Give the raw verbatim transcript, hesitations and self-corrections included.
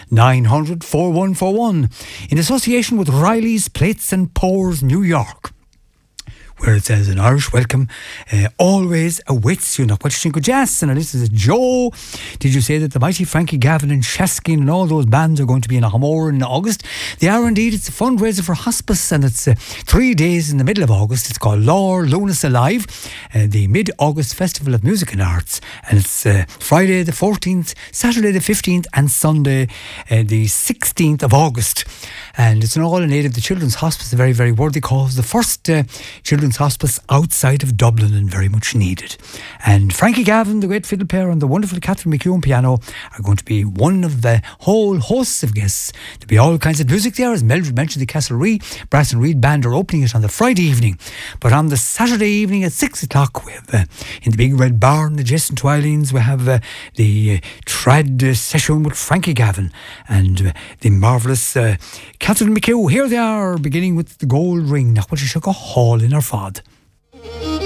nine hundred, four one four one in association with Riley's Plates and Pours New York, where it says an Irish welcome uh, always awaits you. Now, what do you think of jazz? And this is Joe. Did you say that the mighty Frankie Gavin and Sheskin and all those bands are going to be in Aghamore in August? They are indeed. It's a fundraiser for hospice, and it's uh, three days in the middle of August. It's called Lore Lunas Alive, uh, the Mid-August Festival of Music and Arts. And it's uh, Friday the fourteenth, Saturday the fifteenth, and Sunday uh, the sixteenth of August. And it's an all in aid of the Children's Hospice, a very, very worthy cause. The first uh, Children's Hospice outside of Dublin, and very much needed. And Frankie Gavin, the great fiddle player, and the wonderful Catherine McEwen piano are going to be one of the whole hosts of guests. There'll be all kinds of music there. As Mildred mentioned, the Castlereagh Brass and Reed Band are opening it on the Friday evening. But on the Saturday evening at six o'clock, we have uh, in the Big Red Barn adjacent to Eileen's, we have uh, the uh, trad uh, session with Frankie Gavin and uh, the marvellous uh, Catherine McHugh. Here they are, beginning with the Gold Ring. Now, what you should go haul in our fod.